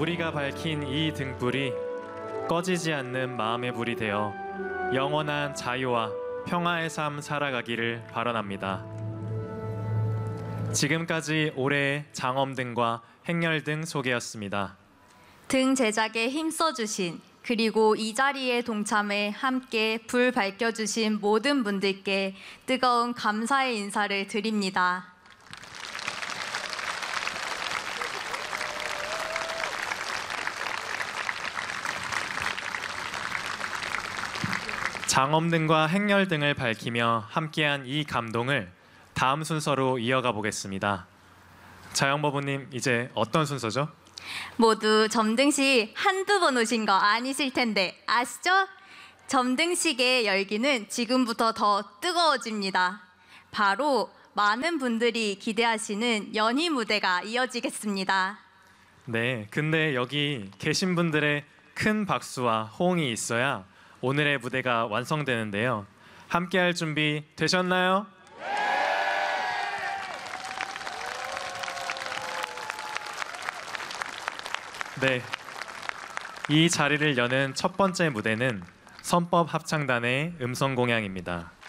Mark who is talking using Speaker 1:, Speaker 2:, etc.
Speaker 1: 우리가 밝힌 이 등불이 꺼지지 않는 마음의 불이 되어 영원한 자유와 평화의 삶 살아가기를 발언합니다. 지금까지 올해의 장엄등과 행렬등 소개였습니다.
Speaker 2: 등 제작에 힘써주신 그리고 이 자리에 동참해 함께 불 밝혀주신 모든 분들께 뜨거운 감사의 인사를 드립니다.
Speaker 1: 장엄등과 행렬등을 밝히며 함께한 이 감동을 다음 순서로 이어가 보겠습니다. 자영법우님, 이제 어떤 순서죠?
Speaker 2: 모두 점등식 한두 번 오신 거 아니실 텐데 아시죠? 점등식의 열기는 지금부터 더 뜨거워집니다. 바로 많은 분들이 기대하시는 연희 무대가 이어지겠습니다.
Speaker 1: 네, 근데 여기 계신 분들의 큰 박수와 호응이 있어야 오늘의 무대가 완성되는데요. 함께할 준비 되셨나요? 네, 이 자리를 여는 첫 번째 무대는 선법합창단의 음성공양입니다.